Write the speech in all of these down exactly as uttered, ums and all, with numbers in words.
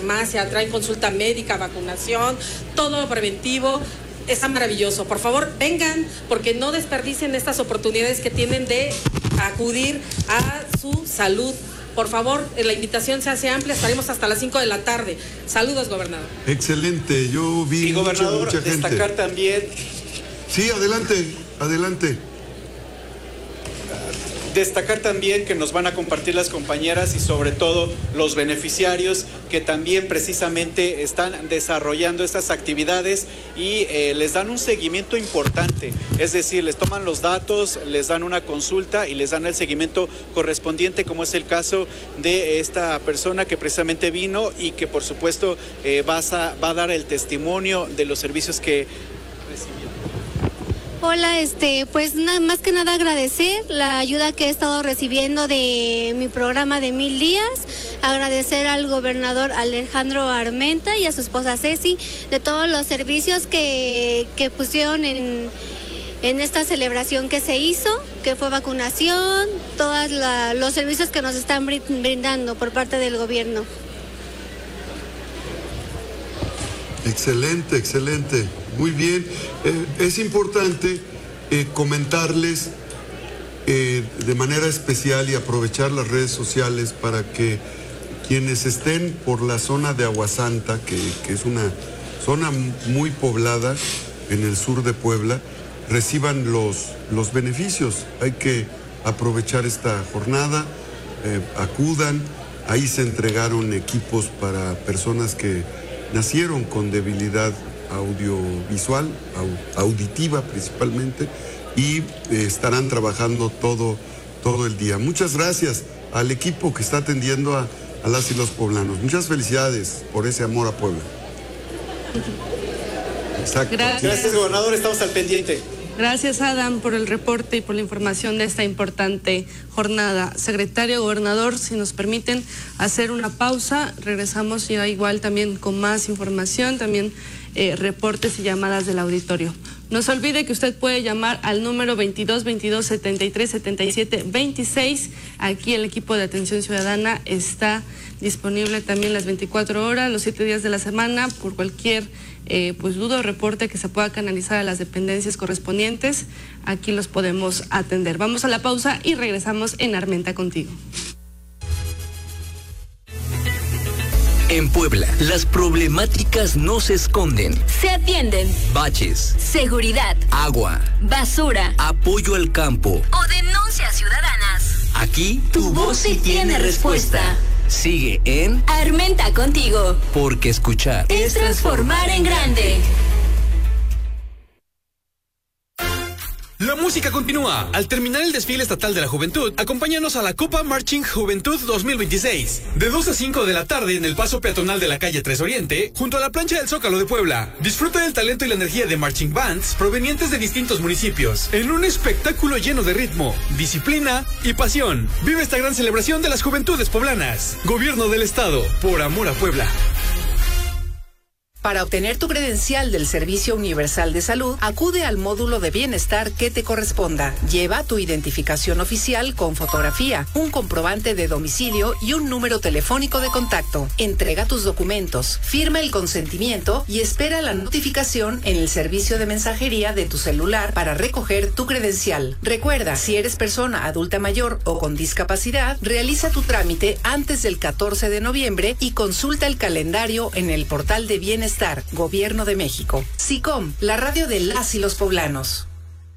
farmacia, traen consulta médica, vacunación, todo preventivo. Está maravilloso. Por favor, vengan, porque no desperdicien estas oportunidades que tienen de acudir a su salud. Por favor, la invitación se hace amplia, estaremos hasta las cinco de la tarde. Saludos, gobernador. Excelente, yo vi y mucha, gobernador, mucha gente. Destacar también... Sí, adelante, adelante. Destacar también que nos van a compartir las compañeras y sobre todo los beneficiarios que también precisamente están desarrollando estas actividades y eh, les dan un seguimiento importante, es decir, les toman los datos, les dan una consulta y les dan el seguimiento correspondiente, como es el caso de esta persona que precisamente vino y que por supuesto eh, va, a, va a dar el testimonio de los servicios que recibió. Hola, este, pues nada más que nada agradecer la ayuda que he estado recibiendo de mi programa de mil días, agradecer al gobernador Alejandro Armenta y a su esposa Ceci de todos los servicios que, que pusieron en, en esta celebración que se hizo, que fue vacunación, todos los servicios que nos están brindando por parte del gobierno. Excelente, excelente. Muy bien. Eh, es importante eh, comentarles eh, de manera especial y aprovechar las redes sociales para que quienes estén por la zona de Aguasanta, que, que es una zona muy poblada en el sur de Puebla, reciban los, los beneficios. Hay que aprovechar esta jornada, eh, acudan. Ahí se entregaron equipos para personas que nacieron con debilidad audiovisual, auditiva principalmente, y eh, estarán trabajando todo, todo el día. Muchas gracias al equipo que está atendiendo a, a las y los poblanos. Muchas felicidades por ese amor a Puebla. Exacto. Gracias, gracias gobernador, estamos al pendiente. Gracias, Adam, por el reporte y por la información de esta importante jornada. Secretario, gobernador, si nos permiten hacer una pausa, regresamos ya igual también con más información, también eh, reportes y llamadas del auditorio. No se olvide que usted puede llamar al número veintidós veintidós setenta y tres setenta y siete veintiséis. Aquí el equipo de atención ciudadana está disponible también las veinticuatro horas, los siete días de la semana, por cualquier eh, pues duda o reporte que se pueda canalizar a las dependencias correspondientes. Aquí los podemos atender. Vamos a la pausa y regresamos en Armenta Contigo. En Puebla, las problemáticas no se esconden. Se atienden. Baches, seguridad, agua, basura, apoyo al campo o denuncias ciudadanas. Aquí, tu voz sí tiene respuesta. Sigue en Armenta Contigo. Porque escuchar es transformar en grande. La música continúa. Al terminar el desfile estatal de la juventud, acompáñanos a la Copa Marching Juventud dos mil veintiséis. De dos a cinco de la tarde en el paso peatonal de la calle tres Oriente, junto a la plancha del Zócalo de Puebla. Disfruta del talento y la energía de marching bands provenientes de distintos municipios, en un espectáculo lleno de ritmo, disciplina y pasión. Vive esta gran celebración de las juventudes poblanas. Gobierno del Estado, por amor a Puebla. Para obtener tu credencial del Servicio Universal de Salud, acude al módulo de bienestar que te corresponda. Lleva tu identificación oficial con fotografía, un comprobante de domicilio y un número telefónico de contacto. Entrega tus documentos, firma el consentimiento y espera la notificación en el servicio de mensajería de tu celular para recoger tu credencial. Recuerda, si eres persona adulta mayor o con discapacidad, realiza tu trámite antes del catorce de noviembre y consulta el calendario en el portal de bienestar. Gobierno de México. SICOM, la radio de las y los poblanos.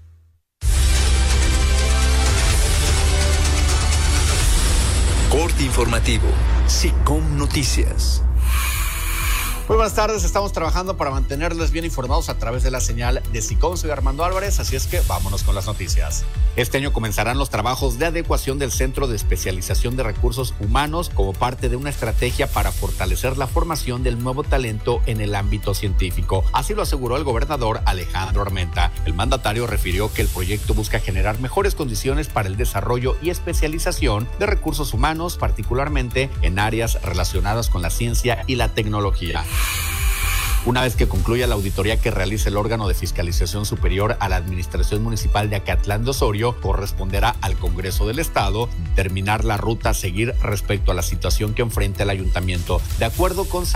Corte informativo. SICOM Noticias. Muy buenas tardes, estamos trabajando para mantenerles bien informados a través de la señal de SICOM. Soy Armando Álvarez, así es que vámonos con las noticias. Este año comenzarán los trabajos de adecuación del Centro de Especialización de Recursos Humanos como parte de una estrategia para fortalecer la formación del nuevo talento en el ámbito científico. Así lo aseguró el gobernador Alejandro Armenta. El mandatario refirió que el proyecto busca generar mejores condiciones para el desarrollo y especialización de recursos humanos, particularmente en áreas relacionadas con la ciencia y la tecnología. Una vez que concluya la auditoría que realice el órgano de fiscalización superior a la Administración Municipal de Acatlán de Osorio, corresponderá al Congreso del Estado determinar la ruta a seguir respecto a la situación que enfrenta el ayuntamiento. De acuerdo con